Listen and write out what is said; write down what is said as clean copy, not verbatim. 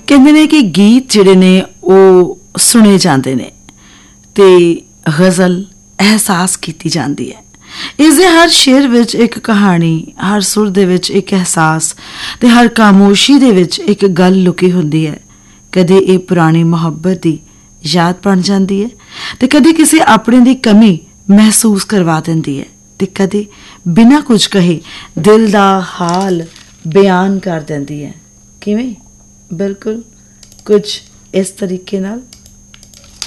ਕਹਿੰਦੇ ਨੇ ਕਿ ਗੀਤ ਜਿਹੜੇ ਨੇ ਉਹ ਸੁਣੇ ਜਾਂਦੇ ਨੇ ਤੇ ਗਜ਼ਲ ਅਹਿਸਾਸ ਕੀਤੀ ਜਾਂਦੀ ਹੈ। ਇਸ ਦੇ ਹਰ ਸ਼ੇਰ ਵਿੱਚ ਇੱਕ ਕਹਾਣੀ, ਹਰ ਸੁਰ ਦੇ ਵਿੱਚ ਇੱਕ ਅਹਿਸਾਸ ਤੇ ਹਰ ਖਾਮੋਸ਼ੀ ਦੇ ਵਿੱਚ ਇੱਕ ਗੱਲ ਲੁਕੀ ਹੁੰਦੀ ਹੈ। ਕਦੇ ਇਹ ਪੁਰਾਣੀ ਮੁਹੱਬਤ ਦੀ ਯਾਦ ਬਣ ਜਾਂਦੀ ਹੈ ਤੇ ਕਦੇ ਕਿਸੇ ਆਪਣੇ ਦੀ ਕਮੀ ਮਹਿਸੂਸ ਕਰਵਾ ਦਿੰਦੀ ਹੈ ਤੇ ਕਦੇ ਬਿਨਾਂ ਕੁਝ ਕਹੇ ਦਿਲ ਦਾ ਹਾਲ ਬਿਆਨ ਕਰ ਦਿੰਦੀ ਹੈ। ਕਿਵੇਂ? ਬਿਲਕੁਲ ਕੁਝ ਇਸ ਤਰੀਕੇ ਨਾਲ।